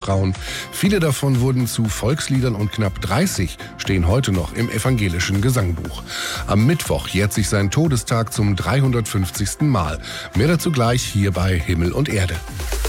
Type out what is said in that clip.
Frauen. Viele davon wurden zu Volksliedern und knapp 30 stehen heute noch im evangelischen Gesangbuch. Am Mittwoch jährt sich sein Todestag zum 350. Mal. Mehr dazu gleich hier bei Himmel und Erde.